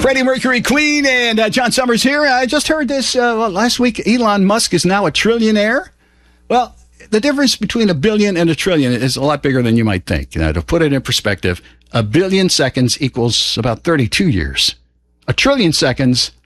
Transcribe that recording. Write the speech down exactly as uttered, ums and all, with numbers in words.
Freddie Mercury, Queen, and uh, John Summers here. I just heard this uh, last week. Elon Musk is now a trillionaire. Well, the difference between a billion and a trillion is a lot bigger than you might think. You know, to put it in perspective, a billion seconds equals about thirty-two years. A trillion seconds